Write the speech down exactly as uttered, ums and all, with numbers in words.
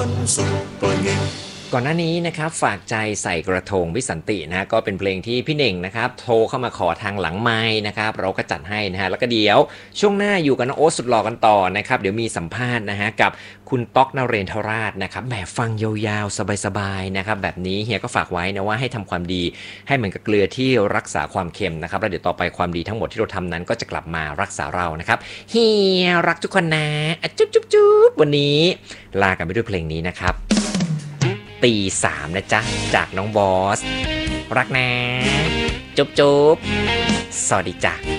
อนซุปเปอร์ฮิตก่อนหน้านี้นะครับฝากใจใส่กระทงวิสันตินะก็เป็นเพลงที่พี่เน่งนะครับโทรเข้ามาขอทางหลังไม้นะครับเราก็จัดให้นะฮะแล้วก็เดี๋ยวช่วงหน้าอยู่กับน้องโอ๊ตสุดหล่อกันต่อนะครับเดี๋ยวมีสัมภาษณ์นะฮะกับคุณต๊อกนเรนทราชนะครับแหมฟังยาวๆสบายๆนะครับแบบนี้เฮียก็ฝากไว้นะว่าให้ทำความดีให้เหมือนกับเกลือที่รักษาความเค็มนะครับแล้วเดี๋ยวต่อไปความดีทั้งหมดที่เราทำนั้นก็จะกลับมารักษาเรานะครับเฮียรักทุกคนนะจุ๊บจุ๊บจุ๊บวันนี้ลากันไปด้วยเพลงนี้นะครับตีสามนะจ๊ะจากน้องบอสรักนะจุ๊บจุ๊บสวัสดีจ้ะ